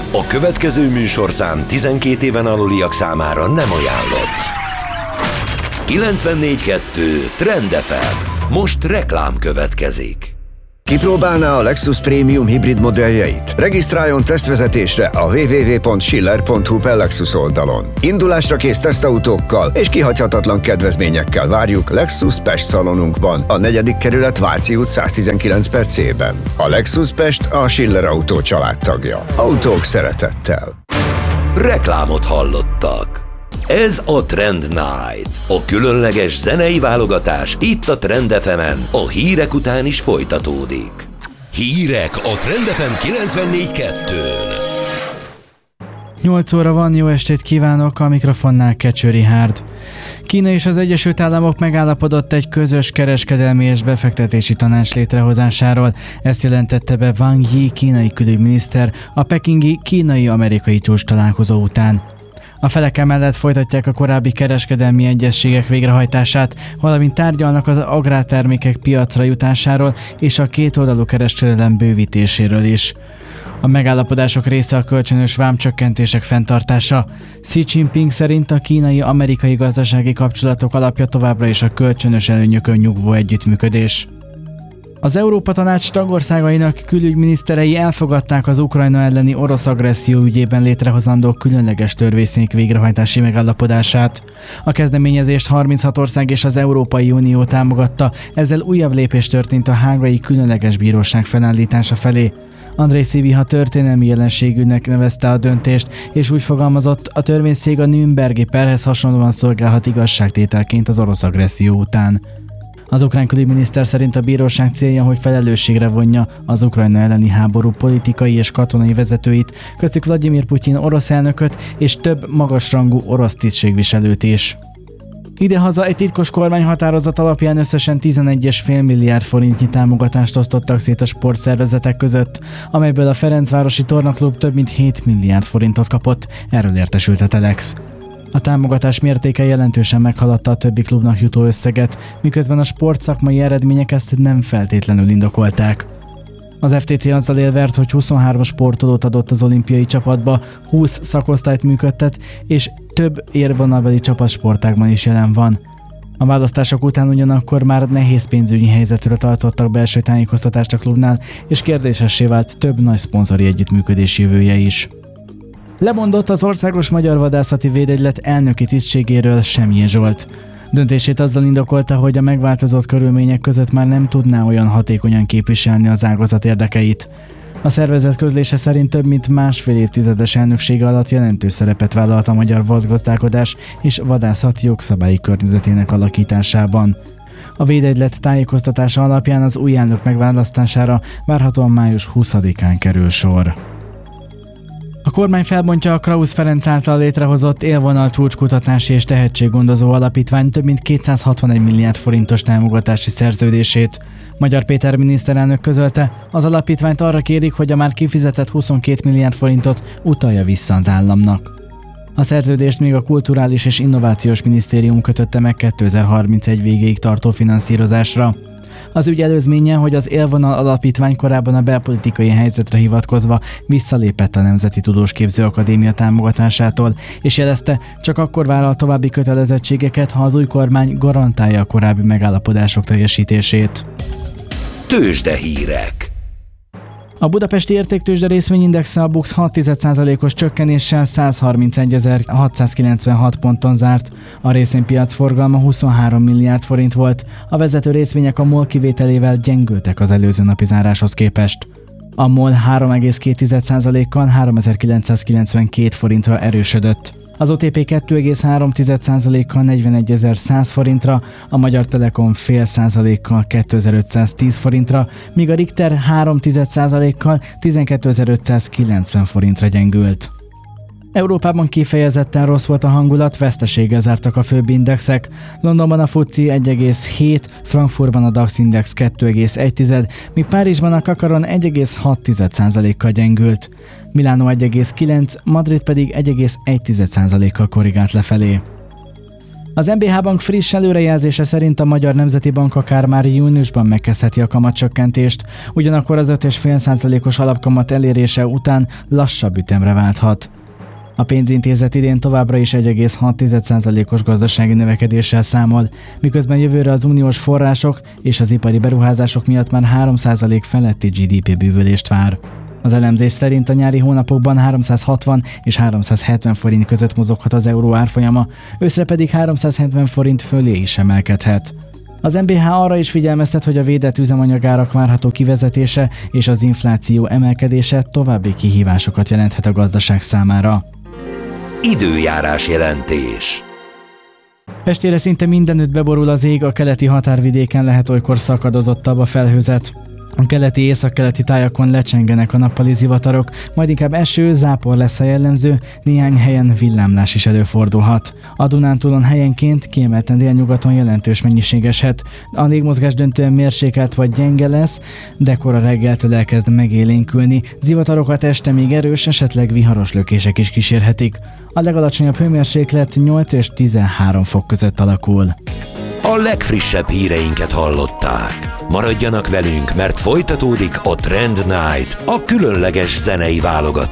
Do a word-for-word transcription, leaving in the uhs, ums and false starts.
A következő műsorszám tizenkét éven aluliak számára nem ajánlott. kilencvennégy kettő Trend ef em. Most reklám következik. Kipróbálná a Lexus Premium hibrid modelljeit? Regisztráljon tesztvezetésre a double-u double-u double-u pont schiller pont hu per Lexus oldalon. Indulásra kész tesztautókkal és kihagyhatatlan kedvezményekkel várjuk Lexus Pest szalonunkban, a negyedik kerület Váci út száztizenkilenc per C-ben. A Lexus Pest a Schiller Autó családtagja. Autók szeretettel. Reklámot hallottak. Ez a Trend Night, a különleges zenei válogatás itt a Trend ef emen, a hírek után is folytatódik. Hírek a Trend ef em kilencvennégy kettőn. nyolc óra van, jó estét kívánok, a mikrofonnál Kecső Richárd. Kína és az Egyesült Államok megállapodott egy közös kereskedelmi és befektetési tanács létrehozásáról. Ezt jelentette be Wang Yi kínai külügyminiszter a pekingi kínai-amerikai csúcs találkozó után. A felek emellett folytatják a korábbi kereskedelmi egyezségek végrehajtását, valamint tárgyalnak az agrártermékek piacra jutásáról és a kétoldalú kereskedelem bővítéséről is. A megállapodások része a kölcsönös vámcsökkentések fenntartása. Xi Jinping szerint a kínai-amerikai gazdasági kapcsolatok alapja továbbra is a kölcsönös előnyökön nyugvó együttműködés. Az Európa Tanács tagországainak külügyminiszterei elfogadták az Ukrajna elleni orosz agresszió ügyében létrehozandó különleges törvényszék végrehajtási megállapodását. A kezdeményezést harminchat ország és az Európai Unió támogatta, ezzel újabb lépés történt a hágai különleges bíróság felállítása felé. Andrej Szíviha történelmi jelenségűnek nevezte a döntést, és úgy fogalmazott, a törvényszék a Nürnbergi perhez hasonlóan szolgálhat igazságtételként az orosz agresszió után. Az ukrán külügyminiszter szerint a bíróság célja, hogy felelősségre vonja az Ukrajna elleni háború politikai és katonai vezetőit, köztük Vladimir Putyin orosz elnököt és több magasrangú orosz tisztségviselőt is. Idehaza egy titkos kormányhatározat alapján összesen tizenegy egész öt milliárd forintnyi támogatást osztottak szét a sportszervezetek között, amelyből a Ferencvárosi Tornaklub több mint hét milliárd forintot kapott, erről értesült a Telex. A támogatás mértéke jelentősen meghaladta a többi klubnak jutó összeget, miközben a sportszakmai eredmények ezt nem feltétlenül indokolták. Az ef té cé azzal élvert, hogy huszonhárom sportolót adott az olimpiai csapatba, húsz szakosztályt működtet, és több érvonalbeli csapatsportágban is jelen van. A választások után ugyanakkor már nehéz pénzügyi helyzetről tartottak belső tájékoztatást a klubnál, és kérdésessé vált több nagy szponzori együttműködés jövője is. Lemondott az Országos Magyar Vadászati Védegylet elnöki tisztségéről Semjén Zsolt. Döntését azzal indokolta, hogy a megváltozott körülmények között már nem tudná olyan hatékonyan képviselni az ágazat érdekeit. A szervezet közlése szerint több mint másfél évtizedes elnöksége alatt jelentős szerepet vállalt a magyar vadgazdálkodás és vadászat jogszabályi környezetének alakításában. A védegylet tájékoztatása alapján az új elnök megválasztására várhatóan május huszadikán kerül sor. A kormány felbontja a Krausz Ferenc által létrehozott élvonal csúcskutatási és tehetséggondozó alapítvány több mint kétszázhatvanegy milliárd forintos támogatási szerződését. Magyar Péter miniszterelnök közölte, az alapítványt arra kérik, hogy a már kifizetett huszonkét milliárd forintot utalja vissza az államnak. A szerződést még a Kulturális és Innovációs Minisztérium kötötte meg kétezer-harmincegy végéig tartó finanszírozásra. Az ügy előzménye, hogy az Élvonal Alapítvány korábban a belpolitikai helyzetre hivatkozva visszalépett a Nemzeti Tudósképző Akadémia támogatásától, és jelezte, csak akkor vállal további kötelezettségeket, ha az új kormány garantálja a korábbi megállapodások teljesítését. Tőzsdehírek. A budapesti értéktőzsde részvényindexe a BUX hat egész egy százalékos csökkenéssel százharmincegyezer-hatszázkilencvenhat ponton zárt. A részvénypiac forgalma huszonhárom milliárd forint volt, a vezető részvények a MOL kivételével gyengültek az előző napi záráshoz képest. A MOL három egész két százalékkal háromezer-kilencszázkilencvenkét forintra erősödött. Az o té pé kettő egész három százalékkal negyvenegyezer-száz forintra, a Magyar Telekom fél százalékkal kétezer-ötszáztíz forintra, míg a Richter három százalékkal tizenkétezer-ötszázkilencven forintra gyengült. Európában kifejezetten rossz volt a hangulat, veszteséggel zártak a főbb indexek. Londonban a FTSE egy egész hét, Frankfurtban a DAX index kettő egész egy, míg Párizsban a Kakaron egy egész hat százalékkal gyengült. Milánó egy egész kilenc, Madrid pedig egy egész egy százalékkal korrigált lefelé. Az en bé há Bank friss előrejelzése szerint a Magyar Nemzeti Bank akár már júniusban megkezdheti a kamatcsökkentést, ugyanakkor az öt egész öt százalékos alapkamat elérése után lassabb ütemre válthat. A pénzintézet idén továbbra is egy egész hat százalékos gazdasági növekedéssel számol, miközben jövőre az uniós források és az ipari beruházások miatt már három százalék feletti gé dé pé bővülést vár. Az elemzés szerint a nyári hónapokban háromszázhatvan és háromszázhetven forint között mozoghat az euró árfolyama, őszre pedig háromszázhetven forint fölé is emelkedhet. Az en bé há arra is figyelmeztet, hogy a védett üzemanyagárak várható kivezetése és az infláció emelkedése további kihívásokat jelenthet a gazdaság számára. Időjárás jelentés. Estére szinte mindenütt beborul az ég, a keleti határvidéken lehet olykor szakadozottabb a felhőzet. A keleti északkeleti tájakon lecsengenek a nappali zivatarok, majd inkább eső, zápor lesz a jellemző, néhány helyen villámlás is előfordulhat. A Dunántúlon helyenként, kiemelten délnyugaton jelentős mennyiség eshet. A légmozgás döntően mérsékelt vagy gyenge lesz, de kora reggeltől elkezd megélénkülni. Zivatarokat este még erős, esetleg viharos lökések is kísérhetik. A legalacsonyabb hőmérséklet nyolc és tizenhárom fok között alakul. A legfrissebb híreinket hallották. Maradjanak velünk, mert folytatódik a Trend Night, a különleges zenei válogatás.